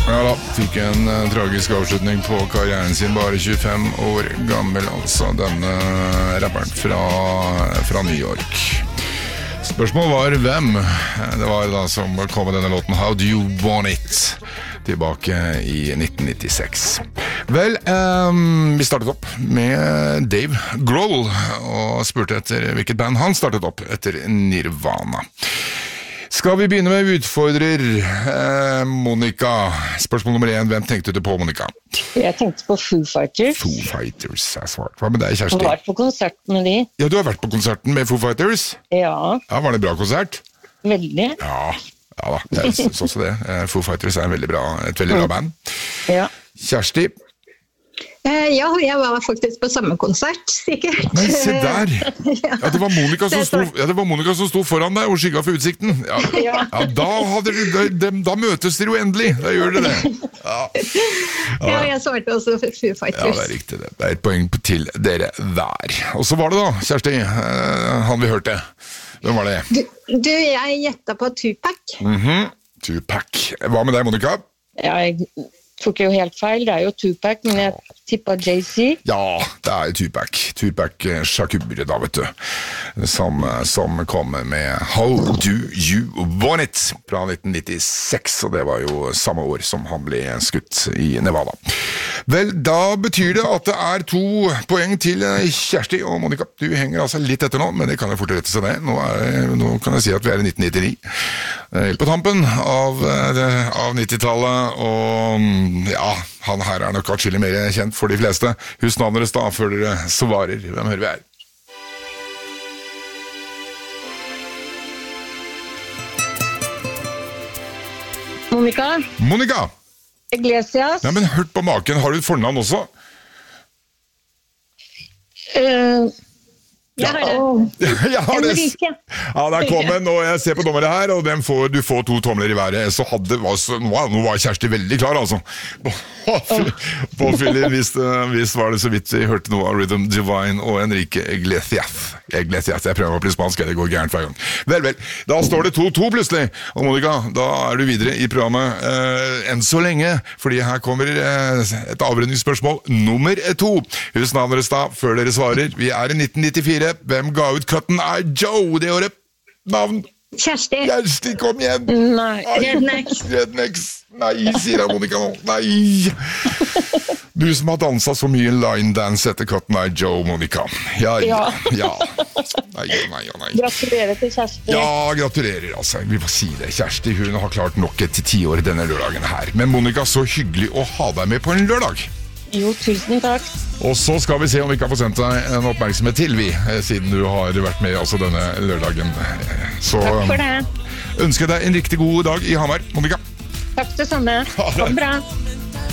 Ja da, fikk en tragisk avslutning på karrieren sin, bare 25 år gammel, altså denne rapperen fra New York. Spørsmålet var hvem? Det var da som kom med denne låten How Do You Want It? Tilbake i 1996. Vel, vi startet opp med Dave Grohl og spurte etter hvilket band han startet opp etter Nirvana. Skal vi begynne med utfordrer Monica? Spørsmål nummer 1, hvem tenkte du på, Monica? Jeg tenkte på Foo Fighters. Foo Fighters er svart. Hva med deg, Kjersti? Jeg har vært på konsert med de. Ja, du har vært på konserten med Foo Fighters? Ja. Ja, var det en bra konsert? Veldig. Ja da, jeg synes også det. Foo Fighters er et veldig bra band. Ja. Kjersti? Ja, jeg var faktisk på samme konsert, sikkert. Men se der! Ja, det var Monica som sto foran deg og skygga for utsikten. Ja, da møtes dere jo endelig. Da gjør dere det. Ja, jeg svarte også Foo Fighters. Ja, det er riktig det. Det er et poeng til dere der. Og så var det da, Kjersti, han vi hørte. Hvem var det? Du, jeg gjettet på Tupac. Tupac. Hva med deg, Monica? Jeg tok jo helt feil, det er jo Tupac, men jeg tippet Jay-Z. Ja, det er Tupac Shakur da, vet du, som kom med How Do You Want It fra 1996, og det var jo samme år som han ble skutt i Nevada. Vel, da betyr det at det er 2 poeng til Kjersti og Monica. Du henger altså litt etter nå, men det kan jeg fort rette seg det. Nå kan jeg si at vi er i 1999. Helt på tampen av 90-tallet, og ja, han her er nok atskillig mer kjent for de fleste. Husk navnet deres da, før dere svarer. Hvem hører vi her? Monica! Iglesias. Ja, men hørt på maken, har du et fornavn også? Jeg har det. Jeg har det. Enrique. Ja, der kom den, og jeg ser på dommere her, og du får 2 tomler i været. Så nå var Kjersti veldig klar, altså. Påfyller, hvis var det så vidt vi hørte noe av Rhythm Divine og Enrique Iglesias. Jeg prøver å bli spansk, det går gærent hver gang. Vel, da står det 2-2 plutselig. Og Monica, da er du videre i programmet enn så lenge, fordi her kommer et avrundingsspørsmål nummer 2. Husk navnet deres da, før dere svarer. Vi er i 1994. Hvem ga ut Cotton Eye Joe det året? Navn? Kjersti, kom igjen! Nei. Rednecks. Nei, sier jeg, Monica nå. Nei! Du som har danset så mye line dance etter Cotton Eye Joe, Monica. Ja. Nei. Gratulerer til Kjersti. Ja, gratulerer, altså. Vi får si det. Kjersti, hun har klart nok et 10 år denne lørdagen her. Men Monica, så hyggelig å ha deg med på en lørdag. Jo, tusen takk. Og så skal vi se om vi kan få sendt deg en oppmerksomhet til, siden du har vært med altså denne lørdagen. Så Takk for det. Ønsker jeg deg en riktig god dag i Hamar, Monica. Takk det samme. Ha det bra.